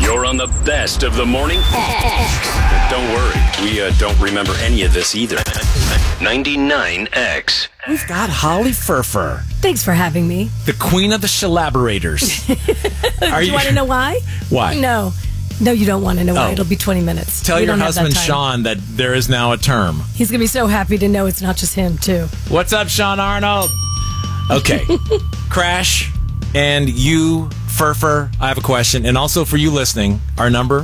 You're on the best of the morning. Don't worry, we don't remember any of this either. 99X. We've got Holly Furfur, Thanks for having me. the queen of the shelaborators. Do you want to know why? Why? No, you don't want to know why. Oh. It'll be 20 minutes. Tell We your don't have that husband, time. Sean, that there is now a term. He's going to be so happy to know it's not just him, too. What's up, Sean Arnold? Okay. Crash and you, Furfur, I have a question. And also for you listening, our number,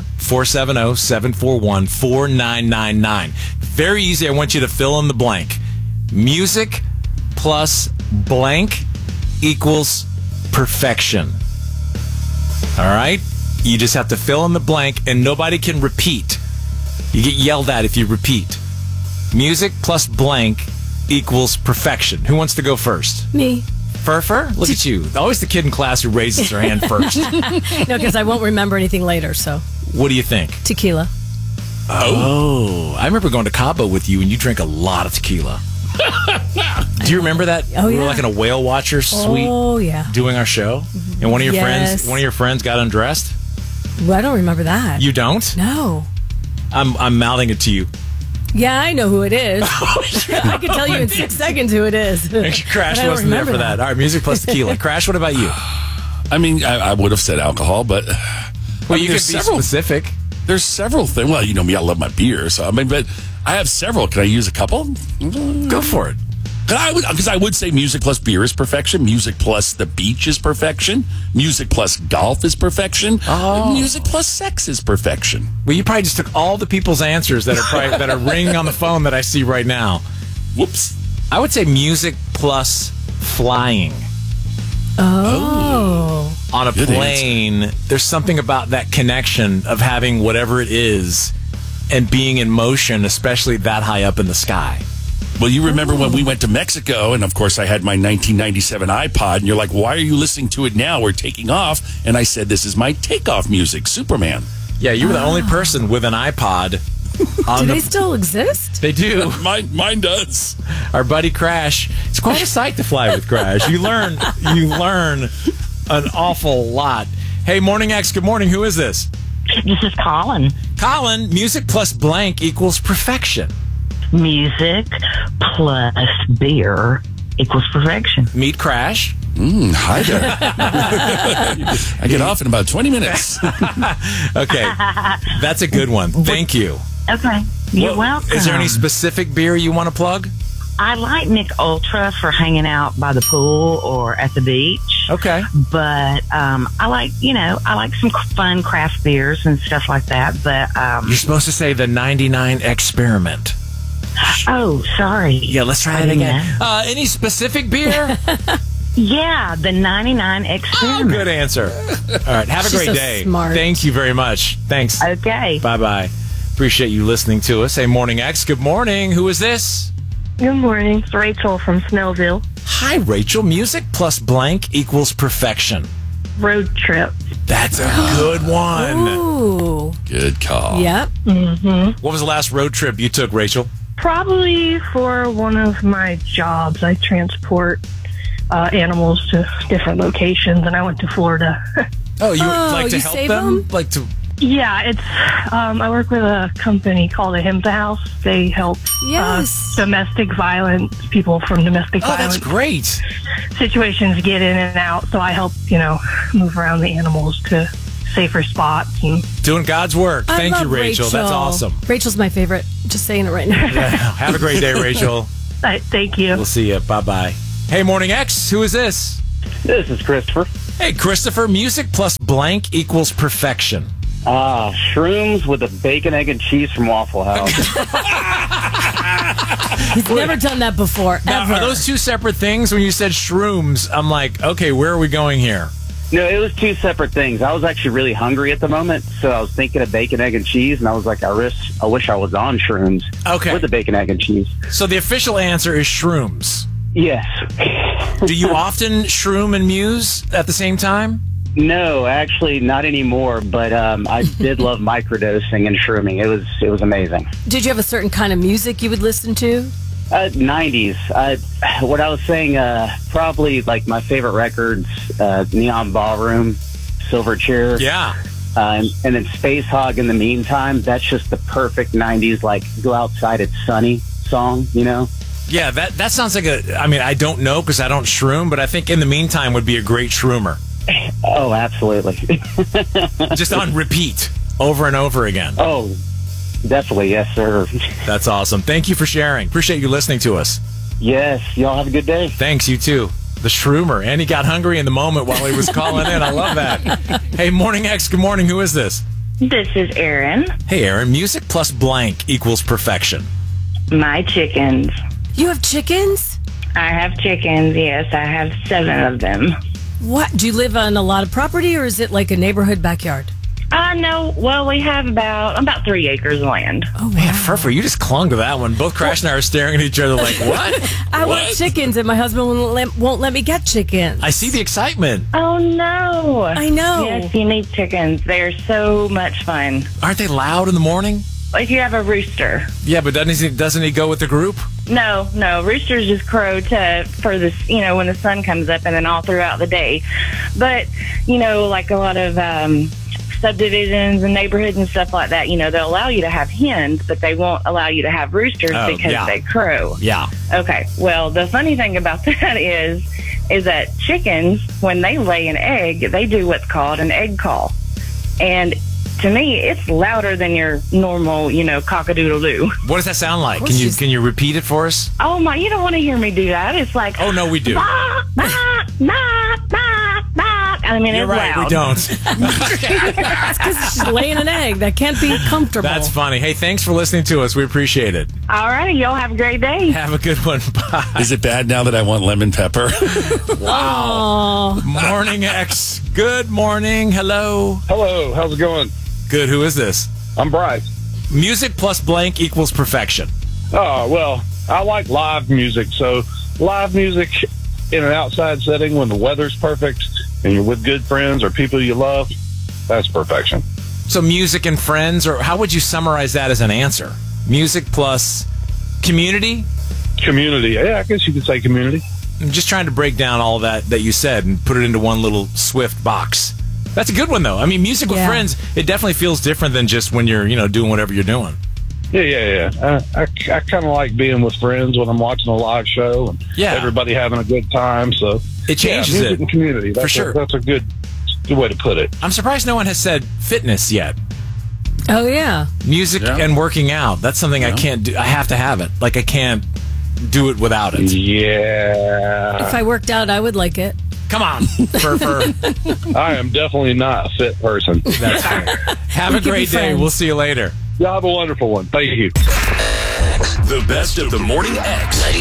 470-741-4999. Very easy. I want you to fill in the blank. Music plus blank equals perfection. All right? You just have to fill in the blank, and nobody can repeat. You get yelled at if you repeat. Music plus blank equals perfection. Who wants to go first? Me. Furfur? Look at you. Always the kid in class who raises their hand first. No, because I won't remember anything later, so. What do you think? Tequila. Oh, I remember going to Cabo with you, and you drank a lot of tequila. Do you remember that? Oh, We were yeah. like in a whale watcher suite Oh, yeah. doing our show, and one of your Yes. friends got undressed. Well, I don't remember that. You don't? No. I'm mouthing it to you. Yeah, I know who it is. I can tell you in 6 seconds who it is. Crash But I don't wasn't there remember for that. All right, music plus tequila. Crash, what about you? I mean, I would have said alcohol, but Well, you could there's be specific. There's several things. Well, you know me, I love my beer, so I mean, but I have several. Can I use a couple? Go for it. Because I would say music plus beer is perfection. Music plus the beach is perfection. Music plus golf is perfection. Music plus sex is perfection. Well, you probably just took all the people's answers that are ringing on the phone that I see right now. Whoops. I would say music plus flying. Oh. On a Good plane, there's something about that connection of having whatever it is and being in motion, especially that high up in the sky. Well, you remember when we went to Mexico, and of course I had my 1997 iPod, and you're like, why are you listening to it now? We're taking off. And I said, this is my takeoff music, Superman. Yeah, you were the only person with an iPod. Do they still exist? They do. Mine does. Our buddy Crash. It's quite a sight to fly with Crash. You learn an awful lot. Hey, Morning X, good morning. Who is this? This is Colin. Colin, music plus blank equals perfection. Music plus beer equals perfection. Meet Crash. Hi there. I get off in about 20 minutes. Okay, that's a good one. Thank you. Okay. You're Well, welcome. Is there any specific beer you want to plug? I like Nick Ultra for hanging out by the pool or at the beach. Okay. But I like some fun craft beers and stuff like that. But You're supposed to say the 99 Experiment. oh, sorry. Yeah, let's try I that didn't again. know. Any specific beer? Yeah, the 99 Experiment. Good answer. All right, have a She's great so day. smart. Thank you very much. Thanks. Okay. Bye-bye. Appreciate you listening to us. Hey, Morning X, good morning. Who is this? Good morning. It's Rachel from Snellville. Hi, Rachel. Music plus blank equals perfection. Road trip. That's a good one. Ooh. Good call. Yep. What was the last road trip you took, Rachel? Probably for one of my jobs. I transport animals to different locations, and I went to Florida. Oh, you Oh, like to you help save them? them? Like to... Yeah, it's. I work with a company called the Himsa House. They help Yes. domestic violence people from domestic Oh, that's violence great. situations get in and out. So I help, move around the animals to safer spots. And Doing God's work. I Thank you, love Rachel. That's awesome. Rachel's my favorite. Just saying it right now. Have a great day, Rachel. thank you. We'll see you. Bye-bye. Hey, Morning X, who is this? This is Christopher. Hey, Christopher, music plus blank equals perfection. Shrooms with a bacon, egg, and cheese from Waffle House. He's never done that before, Now, ever. are those two separate things? When you said shrooms, I'm like, okay, where are we going here? No, it was two separate things. I was actually really hungry at the moment, so I was thinking of bacon, egg, and cheese, and I was like, I wish I was on shrooms Okay. with the bacon, egg, and cheese. So the official answer is shrooms. Yes. Do you often shroom and muse at the same time? No, actually, not anymore, but I did love microdosing and shrooming. It was amazing. Did you have a certain kind of music you would listen to? 90s. What I was saying, probably like my favorite records, Neon Ballroom, Silverchair. Yeah. And then Space Hog in the meantime, that's just the perfect 90s, like, go outside, it's sunny song, you know? Yeah, that sounds like I don't know because I don't shroom, but I think in the meantime would be a great shroomer. Oh, absolutely. Just on repeat over and over again. Oh, definitely. Yes, sir. That's awesome. Thank you for sharing. Appreciate you listening to us. Yes. Y'all have a good day. Thanks, you too. The shroomer. And he got hungry in the moment while he was calling in. I love that. Hey, Morning X, good morning. Who is this? This is Erin. Hey, Erin. Music plus blank equals perfection. My chickens. You have chickens? I have chickens, yes. I have 7 of them. What? Do you live on a lot of property, or is it like a neighborhood backyard? No. Well, we have about 3 acres of land. Oh, wow. Man, Furfur, you just clung to that one. Both Crash and I are staring at each other like, what? I want chickens, and my husband won't let me get chickens. I see the excitement. Oh, no. I know. Yes, you need chickens. They're so much fun. Aren't they loud in the morning? Like you have a rooster. Yeah, but doesn't he go with the group? No. Roosters just crow for this, when the sun comes up and then all throughout the day. But, like a lot of subdivisions and neighborhoods and stuff like that, they'll allow you to have hens, but they won't allow you to have roosters because they crow. Yeah. Okay. Well, the funny thing about that is that chickens, when they lay an egg, they do what's called an egg call. And to me, it's louder than your normal, cock-a-doodle-doo. What does that sound like? Can you repeat it for us? Oh, my, you don't want to hear me do that. It's like... Oh, no, we do. Bah, bah, bah, bah, bah. I mean, You're it's right, loud. we don't. It's because she's laying an egg. That can't be comfortable. That's funny. Hey, thanks for listening to us. We appreciate it. All right, y'all have a great day. Have a good one. Bye. Is it bad now that I want lemon pepper? Oh. Morning X. Good morning. Hello. Hello, how's it going? Good. Who is this? I'm Bryce. Music plus blank equals perfection. Oh, well, I like live music, so live music in an outside setting when the weather's perfect and you're with good friends or people you love, that's perfection. So music and friends, or how would you summarize that as an answer? Music plus community? Community, yeah, I guess you could say community. I'm just trying to break down all that you said and put it into one little swift box. That's a good one, though. I mean, music with friends, it definitely feels different than just when you're, doing whatever you're doing. Yeah. I kind of like being with friends when I'm watching a live show and everybody having a good time. So it changes music and community. That's for sure. That's a good way to put it. I'm surprised no one has said fitness yet. Oh, yeah. Music and working out. That's something I can't do. I have to have it. Like, I can't do it without it. Yeah. If I worked out, I would like it. Come on, Furfur. I am definitely not a fit person. That's fair. Have a great day. We'll see you later. Y'all have a wonderful one. Thank you. The best of the Morning X.